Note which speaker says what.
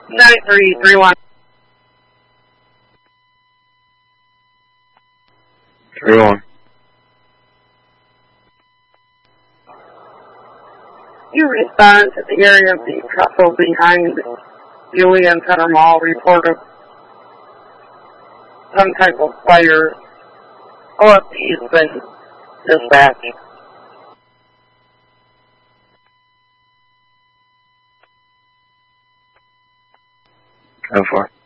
Speaker 1: 9331.
Speaker 2: 31.
Speaker 1: You respond to the area of the trestle behind Julian Center Mall reported some type of fire. OFD has been dispatched.
Speaker 2: How far?